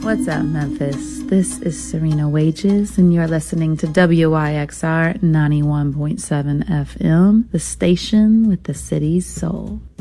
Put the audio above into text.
What's up, Memphis? This is Serena Wages, and you're listening to WYXR 91.7 FM, the station with the city's soul.